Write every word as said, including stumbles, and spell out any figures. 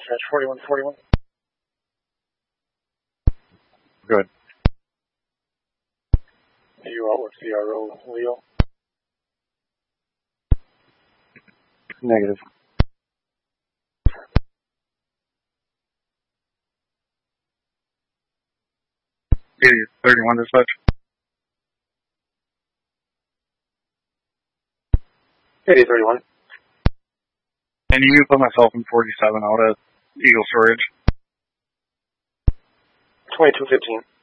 dispatch forty-one forty-one. Good. Are you out with C R O, Leo? Negative. eighty thirty-one dispatch. eighty thirty-one. Can you put myself in forty-seven out at Eagle Storage? twenty-two fifteen.